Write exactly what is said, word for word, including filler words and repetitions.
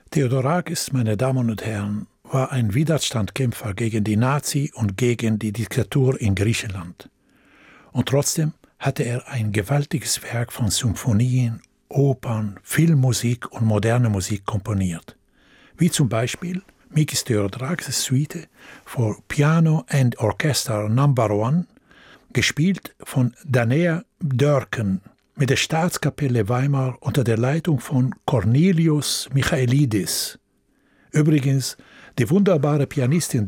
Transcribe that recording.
Theodorakis, meine Damen und Herren, war ein Widerstandskämpfer gegen die Nazi und gegen die Diktatur in Griechenland. Und trotzdem hatte er ein gewaltiges Werk von Symphonien, Opern, Filmmusik und moderne Musik komponiert. Wie zum Beispiel Mikis Theodorakis Suite for Piano and Orchestra Number One, gespielt von Danea Dörken mit der Staatskapelle Weimar unter der Leitung von Cornelius Michaelidis. Übrigens, die wunderbare Pianistin